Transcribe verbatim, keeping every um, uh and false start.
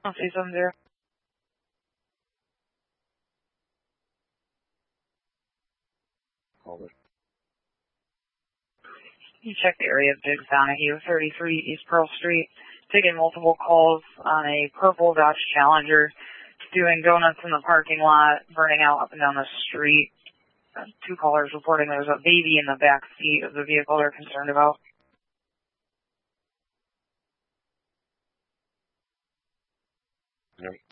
three seven zero. Hold it. You check the area of Diggs Donahue, thirty-three East Pearl Street, taking multiple calls on a purple Dodge Challenger, doing donuts in the parking lot, burning out up and down the street. Uh, two callers reporting there's a baby in the back seat of the vehicle they're concerned about. Yep.